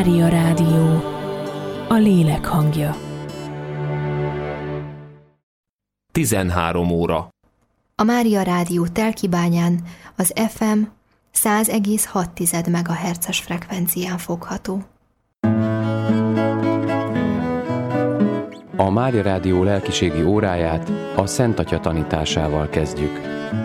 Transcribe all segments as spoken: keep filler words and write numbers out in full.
Mária Rádió, a lélek hangja. tizenhárom óra. A Mária Rádió Telkibányán az ef em száz egész hat megahertzes frekvencián fogható. A Mária Rádió lelkiségi óráját a Szent Atya tanításával kezdjük.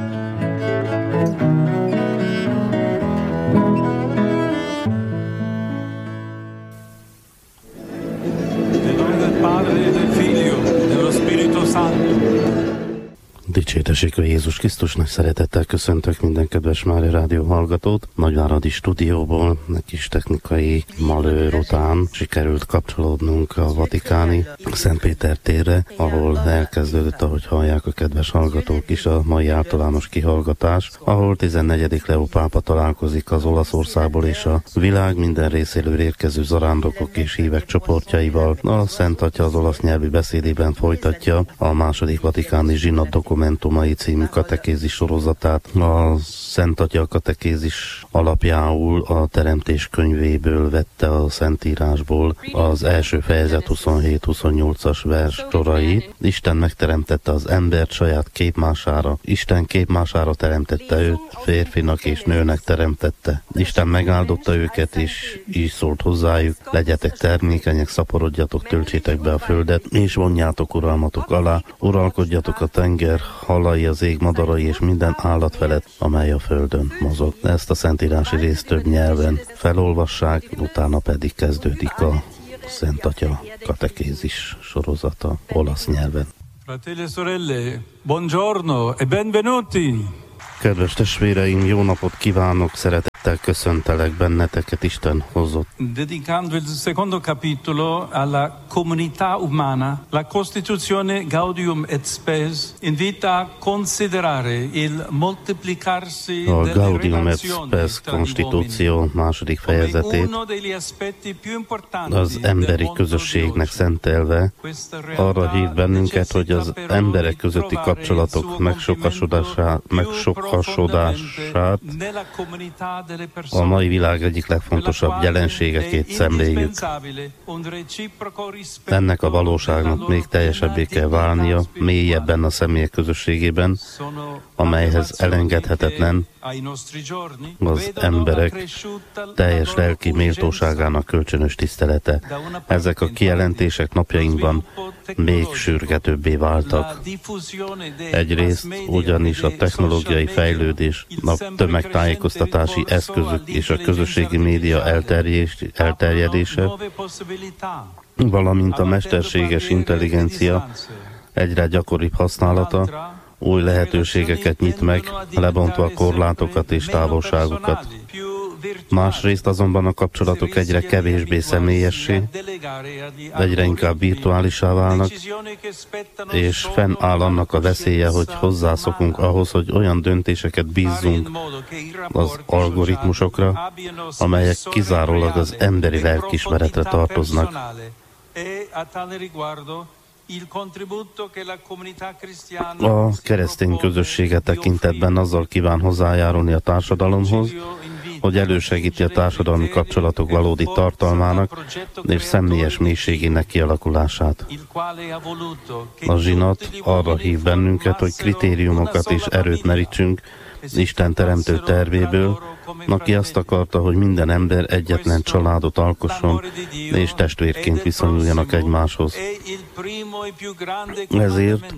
Dicsértessék a Jézus Krisztusnak, szeretettel köszöntök minden kedves Mária Rádió hallgatót. Nagyváradi stúdióból egy kis technikai malőr után sikerült kapcsolódnunk a vatikáni Szent Péter térre, ahol elkezdődött, ahogy hallják a kedves hallgatók is, a mai általános kihallgatás, ahol tizennegyedik Leó pápa találkozik az Olaszországból és a világ minden részéről érkező zarándokok és hívek csoportjaival. A Szent Atya az olasz nyelvű beszédében folytatja a második vatikáni zsinat dokumentumai című katekézis sorozatát. A Szent Atya katekézis alapjául a Teremtés könyvéből vette a Szentírásból az első fejezet huszonhét-huszonnyolcas vers sorait. Isten megteremtette az embert saját képmására. Isten képmására teremtette őt, férfinak és nőnek teremtette. Isten megáldotta őket, és így szólt hozzájuk: legyetek termékenyek, szaporodjatok, töltsétek be a földet, és vonjátok uralmatok alá, uralkodjatok a tenger halai, az ég madarai és minden állat felett, amely a földön mozog. Ezt a szentírási részt több nyelven felolvassák, utána pedig kezdődik a Szent Atya katekézis sorozata olasz nyelven. Fratelli e sorelle, buongiorno e benvenuti! Kedves testvéreim, jó napot kívánok, szeretettel köszöntelek benneteket, Isten hozott. Dedicando il secondo capitolo alla comunità umana, la Costituzione Gaudium et Spes invita a considerare il moltiplicarsi a delle Gaudium et relazioni Spes tra gli konstitúció második fejezetét az emberi közösségnek szentelve arra hív bennünket, hogy az emberek közötti kapcsolatok megsokasodását, megsokasodását a mai világ egyik legfontosabb jelenségeként szemléljük. Ennek a valóságnak még teljesebbé kell válnia, mélyebben a személyek közösségében, amelyhez elengedhetetlen az emberek teljes lelki méltóságának kölcsönös tisztelete. Ezek a kijelentések napjainkban még sürgetőbbé váltak. Egyrészt ugyanis a technológiai fejlődés, a tömegtájékoztatási eszközök és a közösségi média elterjedése, valamint a mesterséges intelligencia egyre gyakoribb használata új lehetőségeket nyit meg, lebontva a korlátokat és távolságokat. Másrészt azonban a kapcsolatok egyre kevésbé személyessé, egyre inkább virtuálisá válnak, és fennáll annak a veszélye, hogy hozzászokunk ahhoz, hogy olyan döntéseket bízzunk az algoritmusokra, amelyek kizárólag az emberi lelkiismeretre tartoznak. A keresztény közössége tekintetben azzal kíván hozzájárulni a társadalomhoz, hogy elősegíti a társadalmi kapcsolatok valódi tartalmának és személyes mélységének kialakulását. A zsinat arra hív bennünket, hogy kritériumokat és erőt merítsünk Isten teremtő tervéből, aki azt akarta, hogy minden ember egyetlen családot alkosson, és testvérként viszonyuljanak egymáshoz. Ezért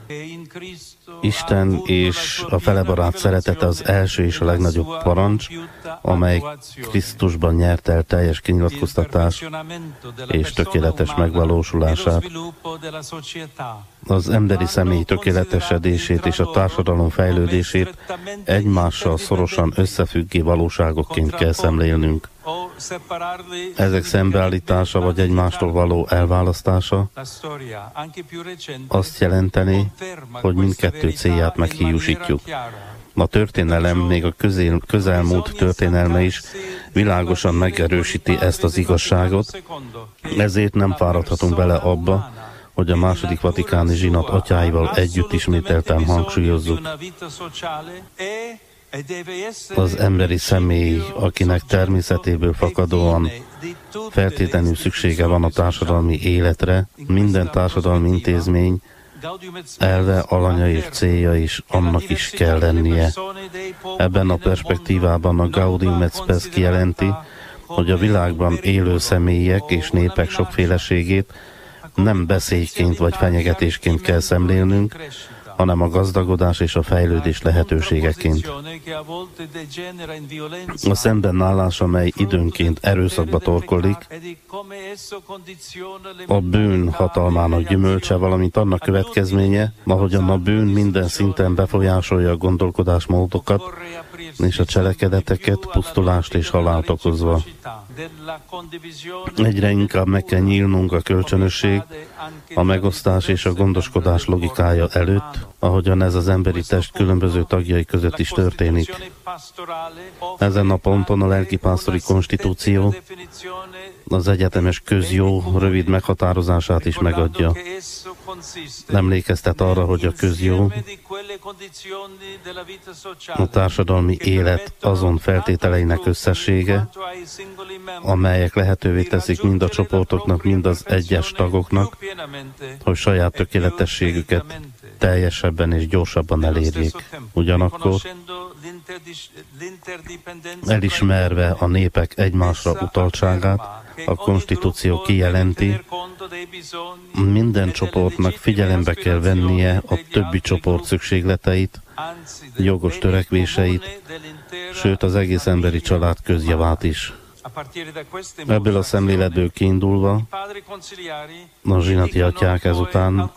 Isten és a felebarát szeretete az első és a legnagyobb parancs, amely Krisztusban nyert el teljes kinyilatkoztatás és tökéletes megvalósulását. Az emberi személy tökéletesedését és a társadalom fejlődését egymással szorosan összefüggő valóságokként kell szemlélnünk. Ezek szembeállítása vagy egymástól való elválasztása azt jelenteni, hogy mindkettő célját meghiúsítjuk. A történelem, még a közel, közelmúlt történelme is világosan megerősíti ezt az igazságot, ezért nem fáradhatunk bele abba, hogy a második vatikáni zsinat atyáival együtt ismételten hangsúlyozzuk. Az emberi személy, akinek természetéből fakadóan feltétlenül szüksége van a társadalmi életre, minden társadalmi intézmény elve, alanya és célja is annak is kell lennie. Ebben a perspektívában a Gaudium et Spes kijelenti, hogy a világban élő személyek és népek sokféleségét nem beszédként vagy fenyegetésként kell szemlélnünk, hanem a gazdagodás és a fejlődés lehetőségeként. A szembenállás, amely időnként erőszakba torkollik, a bűn hatalmának gyümölcse, valamint annak következménye, ahogyan a bűn minden szinten befolyásolja a gondolkodásmódokat és a cselekedeteket, pusztulást és halált okozva. Egyre inkább meg kell nyílnunk a kölcsönösség, a megosztás és a gondoskodás logikája előtt, ahogyan ez az emberi test különböző tagjai között is történik. Ezen a ponton a lelkipásztori konstitúció az egyetemes közjó rövid meghatározását is megadja. Emlékeztet arra, hogy a közjó a társadalmi élet azon feltételeinek összessége, amelyek lehetővé teszik mind a csoportoknak, mind az egyes tagoknak, hogy saját tökéletességüket teljesebben és gyorsabban elérjék. Ugyanakkor elismerve a népek egymásra utaltságát, a konstitúció kijelenti, minden csoportnak figyelembe kell vennie a többi csoport szükségleteit, jogos törekvéseit, sőt az egész emberi család közjavát is. Ebből a szemléletből kiindulva, a zsinati atyák ezután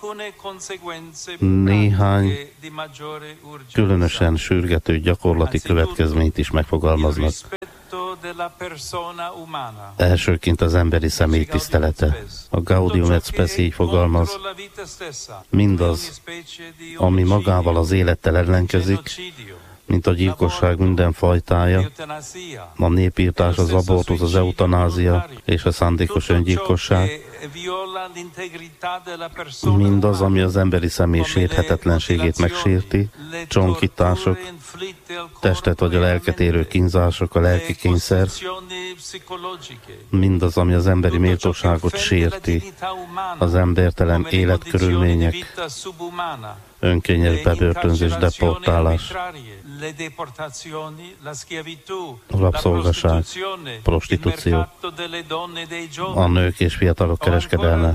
néhány különösen sürgető gyakorlati következményt is megfogalmaznak. Elsőként az emberi személy tisztelete. A Gaudium et Spes így fogalmaz, mindaz, ami magával az élettel ellenkezik, mint a gyilkosság minden fajtája, a népírtás, az abortusz, az eutanázia és a szándékos öngyilkosság, mindaz, ami az emberi személy sérthetetlenségét megsérti, csonkítások, testet vagy a lelket érő kínzások, a lelki kényszer, mindaz, ami az emberi méltóságot sérti, az embertelen életkörülmények, önkényes bebörtönzés, deportálás, rabszolgaság, prostitúció, a nők és fiatalok kereskedelme,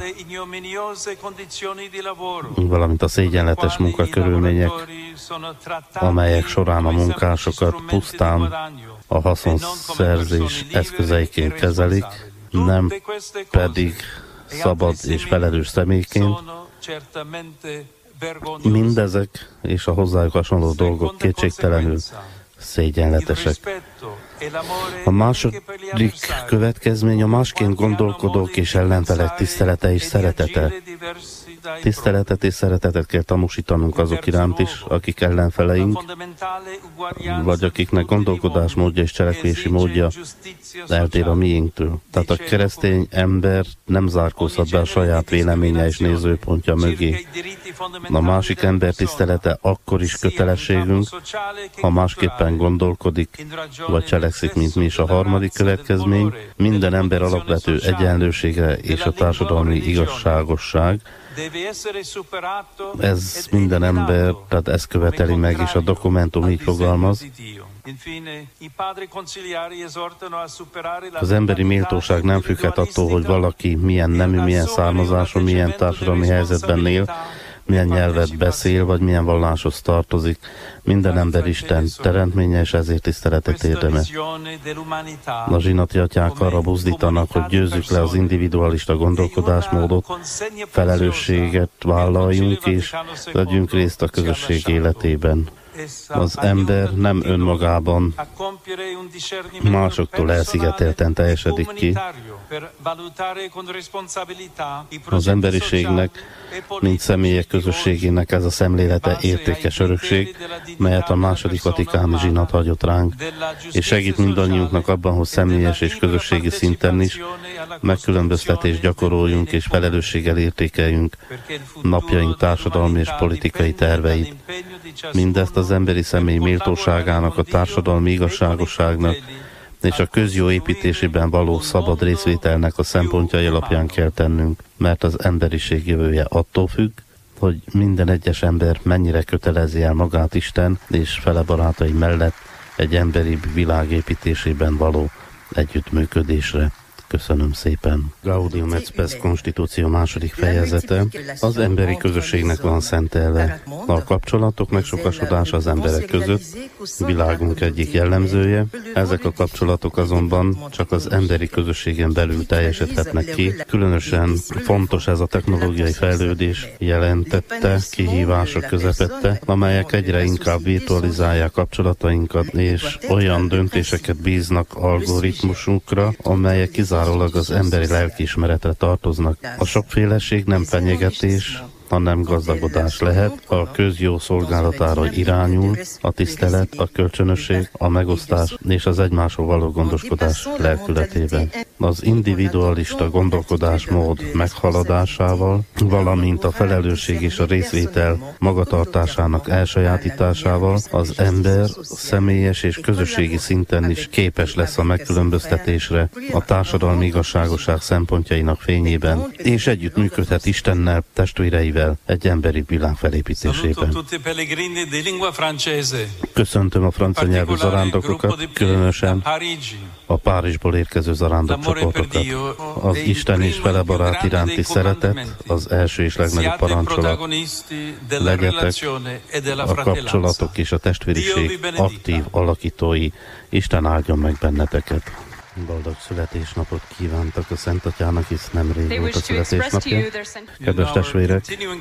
valamint a szégyenletes munkakörülmények, amelyek során a munkásokat pusztán a haszonszerzés eszközeiként kezelik, nem pedig szabad és felelős személyként. Mindezek és a hozzájuk hasonló dolgok kétségtelenül szégyenletesek. A második következmény a másként gondolkodók és ellenfelek tisztelete és szeretete. Tiszteletet és szeretetet kell tanúsítanunk azok iránt is, akik ellenfeleink, vagy akiknek gondolkodásmódja és cselekvési módja eltér a miénktől. Tehát a keresztény ember nem zárkózhat be a saját véleménye és nézőpontja mögé. A másik ember tisztelete akkor is kötelességünk, ha másképpen gondolkodik, vagy cselekszik, mint mi is. A harmadik következmény, minden ember alapvető egyenlősége és a társadalmi igazságosság. Ez minden ember, tehát ezt követeli meg, és a dokumentum így fogalmaz. Az emberi méltóság nem függhet attól, hogy valaki milyen nemű, milyen származású, milyen társadalmi helyzetben él, milyen nyelvet beszél, vagy milyen valláshoz tartozik. Minden ember Isten teremtménye, és ezért tiszteletet érdemes. A zsinati atyák arra buzdítanak, hogy győzzük le az individualista gondolkodásmódot, felelősséget vállaljunk, és vegyünk részt a közösség életében. Az ember nem önmagában másoktól elszigetelten teljesedik ki. Az emberiségnek, mint személyek közösségének ez a szemlélete értékes örökség, melyet a második vatikáni zsinat hagyott ránk, és segít mindannyiunknak abban, hogy személyes és közösségi szinten is megkülönböztetést gyakoroljunk és felelősséggel értékeljünk napjaink társadalmi és politikai terveit. Mindezt az emberi személy méltóságának, a társadalmi igazságosságnak, és a közjó építésében való szabad részvételnek a szempontjai alapján kell tennünk, mert az emberiség jövője attól függ, hogy minden egyes ember mennyire kötelezi el magát Isten és fele barátai mellett egy emberi világ építésében való együttműködésre. Köszönöm szépen. Gaudium et Spes konstitúció második fejezete. Az emberi közösségnek van szentelve. A kapcsolatok megsokasodása az emberek között világunk egyik jellemzője. Ezek a kapcsolatok azonban csak az emberi közösségen belül teljesedhetnek ki. Különösen fontos ez a technológiai fejlődés jelentette kihívások közepette, amelyek egyre inkább virtualizálják kapcsolatainkat, és olyan döntéseket bíznak algoritmusukra, amelyek kizárólag az emberi lelkiismeretre tartoznak. A sokféleség nem fenyegetés, hanem gazdagodás lehet, a közjó szolgálatára irányul, a tisztelet, a kölcsönösség, a megosztás és az egymásról való gondoskodás lelkületében. Az individualista gondolkodásmód meghaladásával, valamint a felelősség és a részvétel magatartásának elsajátításával az ember személyes és közösségi szinten is képes lesz a megkülönböztetésre a társadalmi igazságosság szempontjainak fényében, és együttműködhet Istennel, testvéreivel, egy emberi világ felépítésében. Köszöntöm a francia nyelvű zarándokokat, különösen a Párizsból érkező zarándokcsoportokat. Az Isten és vele barát iránti szeretet az első és legnagyobb parancsolat. Legyetek a kapcsolatok és a testvériség aktív alakítói. Isten áldjon meg benneteket. Boldog születésnapot kívántak a Szent Atyának, hisz nemrég volt a születésnapja. Kedves testvérek,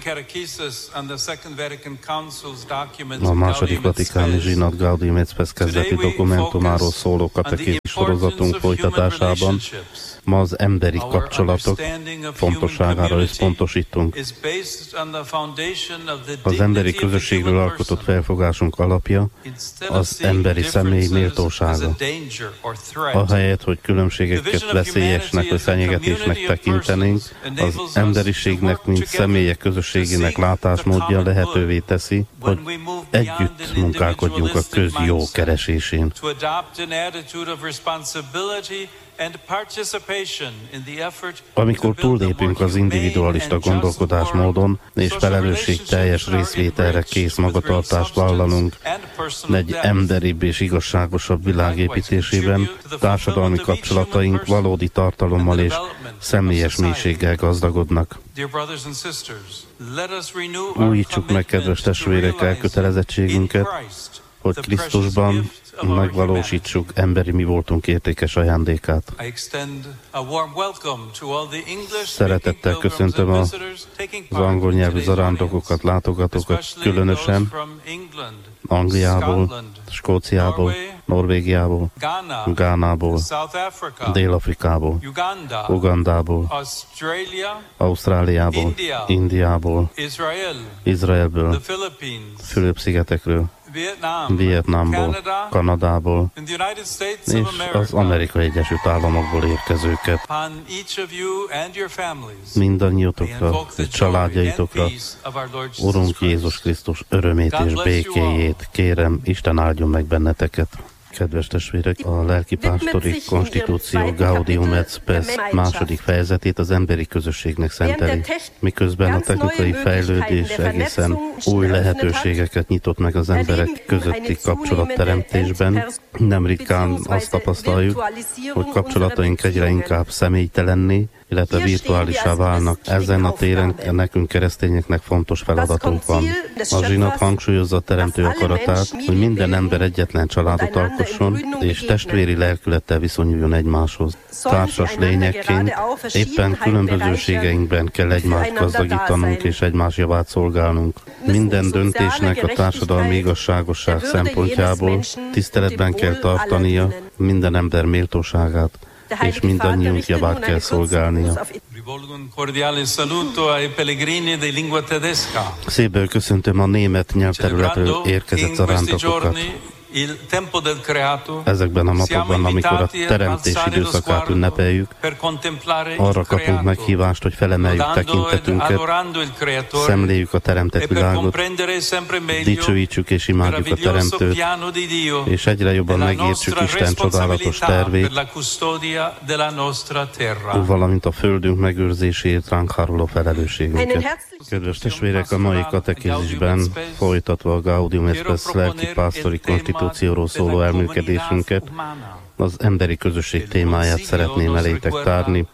a második vatikáni zsinat Gaudium et Spes kezdeti dokumentumáról szóló katekézis sorozatunk folytatásában ma az emberi kapcsolatok fontosságára összpontosítunk. Az emberi közösségről alkotott felfogásunk alapja az emberi személy méltósága. Ahelyett, hogy különbségeket veszélyesnek vagy fenyegetésnek tekintenénk, az emberiségnek, mint személyek közösségének látásmódja lehetővé teszi, hogy együtt munkálkodjunk a közjó keresésén. Amikor túllépünk az individualista gondolkodásmódon, és felelősség teljes részvételre kész magatartást vállalunk egy emberibb és igazságosabb világépítésében, társadalmi kapcsolataink valódi tartalommal és személyes mélységgel gazdagodnak. Újítsuk meg, kedves testvérek, elkötelezettségünket, hogy Krisztusban megvalósítsuk emberi mi voltunk értékes ajándékát. Szeretettel köszöntöm az angol nyelvű zarándokokat, látogatókat, különösen Angliából, Skóciából, Norvégiából, Gánából, Dél-Afrikából, Ugandából, Ausztráliából, Indiából, Izraelből, Fülöp-szigetekről, Vietnámból, Kanadából és az Amerikai Egyesült Államokból érkezőket. Mindannyiotokra és családjaitokra Urunk Jézus Krisztus örömét és békéjét kérem, Isten áldjon meg benneteket. Kedves testvérek, a lelkipásztori konstitúció Gaudium et Spes második fejezetét az emberi közösségnek szenteli, miközben a technikai fejlődés egészen új lehetőségeket nyitott meg az emberek közötti kapcsolatteremtésben. Nem ritkán azt tapasztaljuk, hogy kapcsolataink egyre inkább személytelenné, illetve virtuálisá válnak. Ezen a téren nekünk keresztényeknek fontos feladatunk van. A zsinat hangsúlyozza a teremtő akaratát, hogy minden ember egyetlen családot alkosson, és testvéri lelkülettel viszonyuljon egymáshoz. Társas lényekként éppen különbözőségeinkben kell egymást gazdagítanunk és egymás javát szolgálnunk. Minden döntésnek a társadalmi igazságosság szempontjából tiszteletben kell tartania minden ember méltóságát, és mindannyiunk javát kell szolgálnia. Szívből köszöntöm a német nyelvterületről érkezett zarándokokat. Ezekben a napokban, amikor a teremtés időszakát ünnepeljük, arra kapunk meghívást, hogy felemeljük tekintetünket, szemléljük a teremtett világot, dicsőítsük és imádjuk a Teremtőt, és egyre jobban megértsük Isten csodálatos tervét, valamint a földünk megőrzéséért ránk háruló felelősségünket. Kedves testvérek, a mai katekézisben folytatva a Gaudium et Spes lelki-pásztori konstitúcióról szóló elmélkedésünket, az emberi közösség témáját szeretném elétek tárni.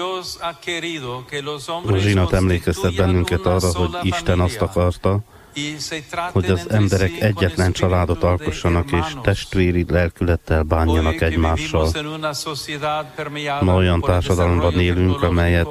A zsinat emlékeztet bennünket arra, hogy Isten azt akarta, hogy az emberek egyetlen családot alkossanak és testvéri lelkülettel bánjanak egymással. Ma olyan társadalomban élünk, amelyet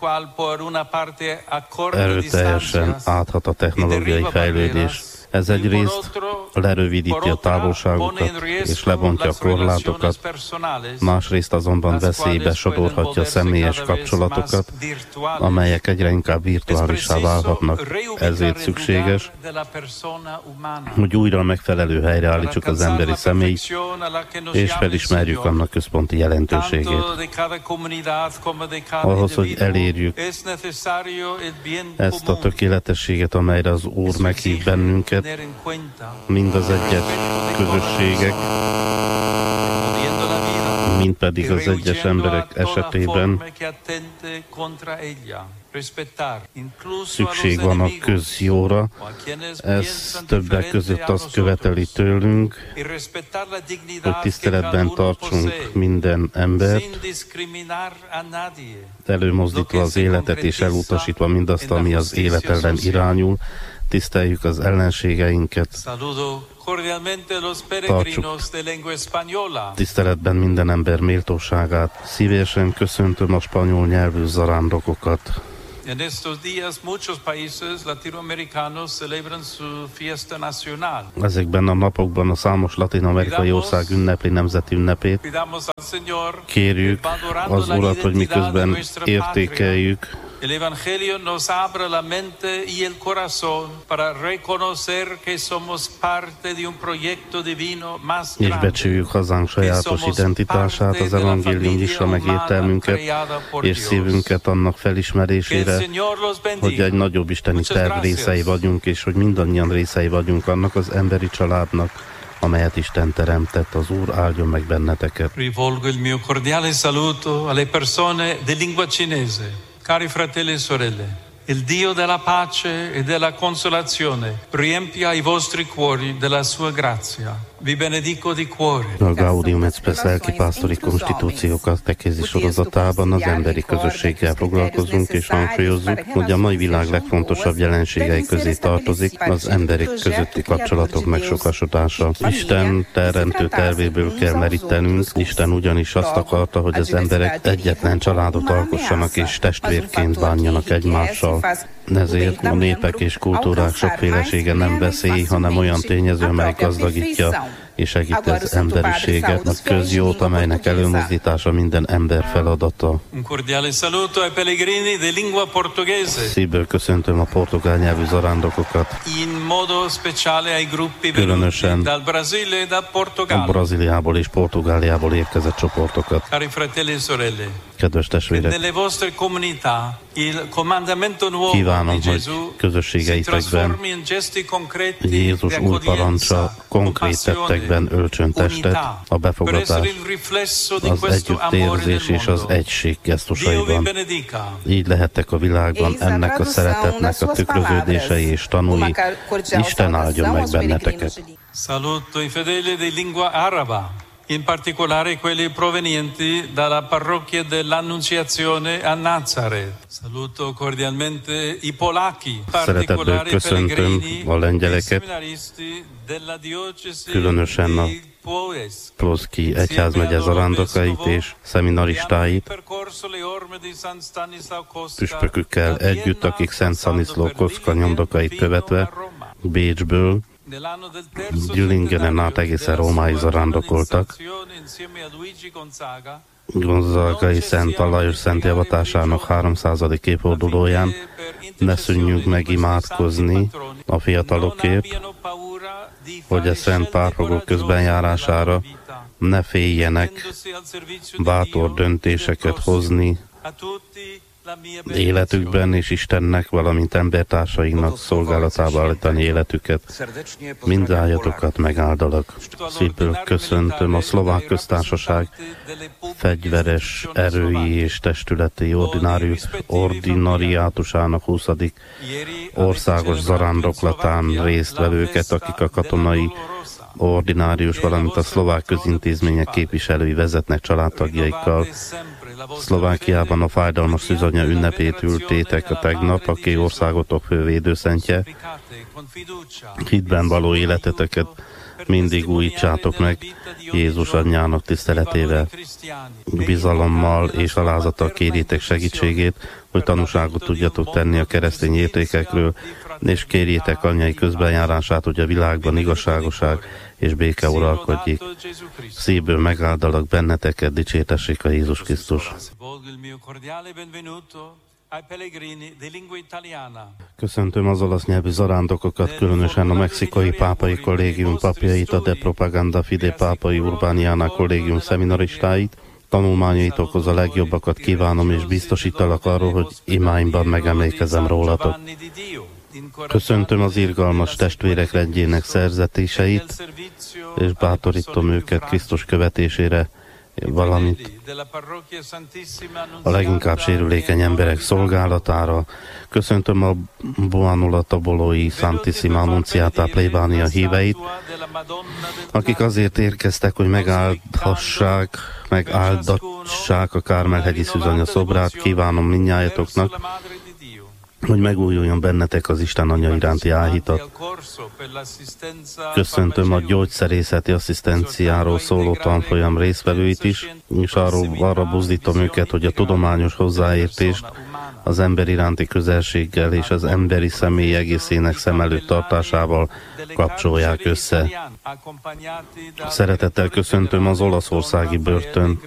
erőteljesen áthat a technológiai fejlődés. Ez egyrészt lerövidíti a távolságokat és lebontja a korlátokat, másrészt azonban veszélybe sodorhatja a személyes kapcsolatokat, amelyek egyre inkább virtuálissá válhatnak. Ezért szükséges, hogy újra megfelelő helyre állítsuk az emberi személyt, és felismerjük annak központi jelentőségét. Ahhoz, hogy elérjük ezt a tökéletességet, amelyre az Úr meghív bennünket, mind az egyes közösségek, mind pedig az egyes emberek esetében szükség van a közjóra. Ez többek között azt követeli tőlünk, hogy tiszteletben tartsunk minden embert, előmozdítva az életet és elutasítva mindazt, ami az élet ellen irányul. Tiszteljük az ellenségeinket, tartsuk tiszteletben minden ember méltóságát. Szívesen köszöntöm a spanyol nyelvű zarándokokat. En estos días muchos países latinoamericanos celebran su fiesta nacional. Ezekben a napokban a számos latin-amerikai ország ünnepli nemzeti ünnepét. Kérjük az Urat, hogy miközben értékeljük El Evangelio nos abre la mente y el corazón para reconocer que somos parte de un proyecto divino más grande. És becsüljük hazánk sajátos identitását, az evangélium nyissa meg értelmünket és szívünket annak felismerésére, hogy egy nagyobb isteni terv részei vagyunk, és hogy mindannyian részei vagyunk annak az emberi családnak, amelyet Isten teremtett. Az Úr áldjon meg benneteket. Rivolgo il mio cordiale saluto alle persone di lingua cinese. Cari fratelli e sorelle, il Dio della pace e della consolazione riempia i vostri cuori della sua grazia. Vi benedico di cuore. A Gaudium et Spes lelki-pásztori konstitúció katekézis sorozatában az emberi közösséggel foglalkozunk, és hangsúlyozzuk, hogy a mai világ legfontosabb jelenségei közé tartozik az emberek közötti kapcsolatok megsokasodása. Isten teremtő tervéből kell merítenünk. Isten ugyanis azt akarta, hogy az emberek egyetlen családot alkossanak és testvérként bánjanak egymással. Ezért a népek és kultúrák sokfélesége nem veszély, hanem olyan tényező, mely gazdagítja és segíti az emberiséget, a közjót, amelynek előmozdítása minden ember feladata. Szívből köszöntöm a portugál nyelvű zarándokokat, különösen a Brazíliából és Portugáliából érkezett csoportokat. Kedves testvérek, kívánom, hogy közösségeitekben Jézus új parancsa konkrét tettekben öltsön testet, a befogadás, az együttérzés és az egység gesztusaiban. Így lehettek a világban ennek a szeretetnek a tükröződései és tanúi. Isten áldjon meg benneteket! Saluto i fedeli di lingua araba, in particolare quelli provenienti dalla parrocchia dell'Annunziazione a Nazareth. Saluto cordialmente i polacchi, Szeretetből köszöntöm a lengyeleket, különösen a Ploszki egyházmegye zarándokait és szeminaristáit, püspökükkel együtt, akik Szent Staniszló Kocka nyomdokait követve Bécsből Gyülingenen át egészen Rómáig zarándokoltak. Gonzagai Szent Alajos szent javatásának háromszázadik évfordulóján ne szűnjünk meg imádkozni a fiatalokért, hogy a szent pártfogok közbenjárására ne féljenek bátor döntéseket hozni életükben, és Istennek, valamint embertársainknak szolgálatába állítani életüket. Mindnyájatokat megáldalak. Szívből köszöntöm a Szlovák Köztársaság fegyveres erői és testületi ordinárius ordinariátusának huszadik országos zarándoklatán résztvevőket, akik a katonai ordinárius, valamint a szlovák közintézmények képviselői vezetnek családtagjaikkal. Szlovákiában a fájdalmas szűzanya ünnepét ültétek a tegnap, aki országotok fővédőszentje. Hitben való életeteket mindig újítsátok meg Jézus anyjának tiszteletével. Bizalommal és alázattal kérjétek segítségét, hogy tanúságot tudjatok tenni a keresztény értékekről, és kérjétek anyjai közbenjárását, hogy a világban igazságoság és béke uralkodjék. Szívből megáldalak benneteket, dicsértessék a Jézus Krisztus. Köszöntöm az olasz nyelvű zarándokokat, különösen a mexikai pápai kollégium papjait, a De Propaganda Fide pápai Urbaniana kollégium szeminaristáit. Tanulmányaitokhoz a legjobbakat kívánom, és biztosítalak arról, hogy imáimban megemlékezem rólatok. Köszöntöm az irgalmas testvérek rendjének szerzetéseit, és bátorítom őket Krisztus követésére, valamint a leginkább sérülékeny emberek szolgálatára. Köszöntöm a Buonula Tobolói Santissima Annunciata plébánia híveit, akik azért érkeztek, hogy megáldhassák, megáldassák a Kármel-hegyi szűzanya szobrát. Kívánom mindnyájatoknak, hogy megújuljon bennetek az Isten Anya iránti áhítat. Köszöntöm a gyógyszerészeti asszisztenciáról szóló tanfolyam résztvevőit is, és arról, arra buzdítom őket, hogy a tudományos hozzáértést az ember iránti közelséggel és az emberi személy egészének szem előtt tartásával kapcsolják össze. Szeretettel köszöntöm az olaszországi börtön